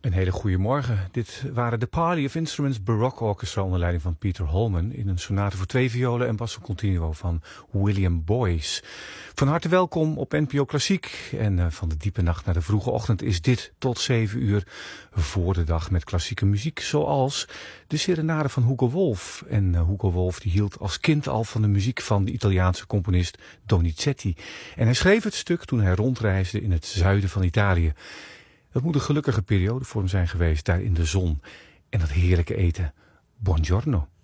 Een hele goede morgen. Dit waren de Parley of Instruments Baroque Orchestra onder leiding van Peter Holman in een sonate voor 2 violen en basso continuo van William Boyce. Van harte welkom op NPO Klassiek en van de diepe nacht naar de vroege ochtend is dit tot 7 uur voor de dag met klassieke muziek zoals de serenade van Hugo Wolf. En Hugo Wolf die hield als kind al van de muziek van de Italiaanse componist Donizetti. En hij schreef het stuk toen hij rondreisde in het zuiden van Italië. Het moet een gelukkige periode voor hem zijn geweest daar in de zon en dat heerlijke eten. Buongiorno.